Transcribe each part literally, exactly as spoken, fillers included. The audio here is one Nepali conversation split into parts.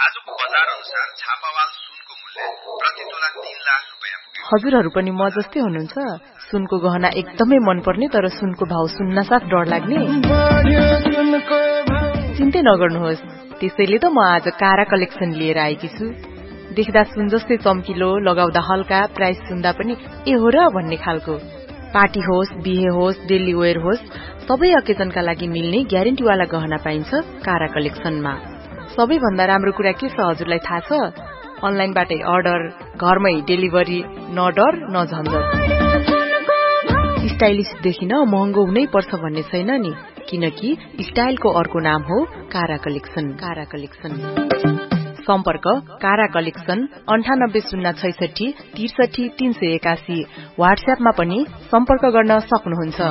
आजको बजार अनुसार छापावाल सुनको मूल्य प्रति तोला तीन लाख रुपैयाँ पुग्यो। हजुरहरू पनि म जस्तै हुनुहुन्छ? सुनको गहना एकदमै मनपर्ने तर सुनको भाव सुन्नासाथ डर लाग्ने? चिन्तै नगर्नुहोस्, त्यसैले त म आज कारा कलेक्सन लिएर आएकी छु। देख्दा सुन जस्तै चम्किलो, लगाउँदा हल्का, प्राइस सुन्दा पनि ए हो र भन्ने खालको। पार्टी होस्, बिहे होस्, डेली वेयर होस्, सबै अकेजनका लागि मिल्ने ग्यारेन्टीवाला गहना पाइन्छ कारा कलेक्सनमा। सबैभन्दा राम्रो कुरा के छ हजुरलाई थाहा छ? अनलाइनबाटै अर्डर, घरमै डेलिभरी, न डर न झन्झट। स्टाइलिश देखिन महँगो हुनै पर्छ भन्ने छैन नि, किनकि स्टाइलको अर्को नाम हो कारा कलेक्सन। कारा कलेक्सन सम्पर्क कारा कलेक्सन अन्ठानब्बे शून्य छैसठी त्रिसठी तीन सय एकासी। व्हाट्सएपमा पनि सम्पर्क गर्न सक्नुहुन्छ।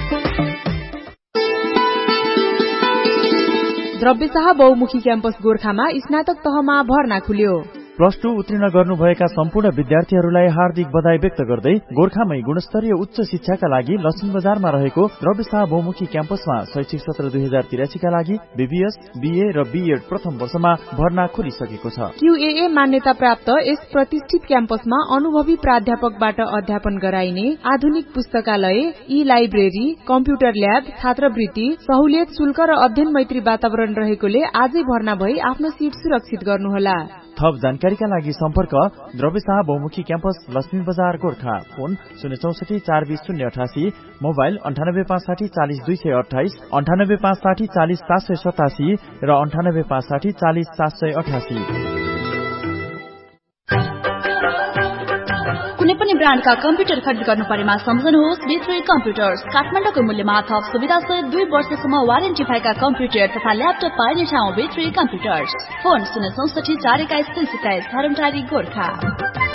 द्रव्यशाह बहुमुखी क्याम्पस गोरखामा स्नातक तहमा भर्ना खुल्यो। प्लस टू उत्तीर्ण गर्नुभएका सम्पूर्ण विद्यार्थीहरूलाई हार्दिक बधाई व्यक्त गर्दै गोरखामै गुणस्तरीय उच्च शिक्षाका लागि लक्ष्मी बजारमा रहेको द्रव्यशाह बहुमुखी क्याम्पसमा शैक्षिक सत्र दुई हजार तिरासी का लागि बीबीएस, बीए र बीएड प्रथम वर्षमा भर्ना खुलिसकेको छ। क्यूएए मान्यता प्राप्त यस प्रतिष्ठित क्याम्पसमा अनुभवी प्राध्यापकबाट अध्यापन गराइने आधुनिक पुस्तकालय, ई लाइब्रेरी, कम्प्युटर ल्याब, छात्रवृत्ति, सहुलियत शुल्क र अध्ययन मैत्री वातावरण रहेकोले आजै भर्ना भई आफ्नो सीट सुरक्षित गर्नुहोला। थप जानकारीका लागि सम्पर्क द्रव्यशाह बहुमुखी क्याम्पस लक्ष्मी बजार गोरखा। फोन शून्य चौसठी चार बीस शून्य अठासी, मोबाइल अन्ठानब्बे पाँच साठी चालिस दुई सय अठाइस, अन्ठानब्बे पाँच साठी चालिस सात सय सतासी र अन्ठानब्बे पाँच साठी चालिस सात सय अठासी। कुनै पनि ब्रान्डका कम्प्युटर खरिद गर्नु परेमा सम्झनुहोस् बी थ्री कम्प्युटर्स। काठमाडौँको मूल्यमा थप सुविधा सहित दुई वर्षसम्म वारेन्टी भएका कम्प्युटर तथा ल्यापटप पाइने ठाउँ बी थ्री कम्प्युटर्स। फोन शून्य चौसठी चार एक्काइस तीन सत्ताइस, धरमटारी गोरखा।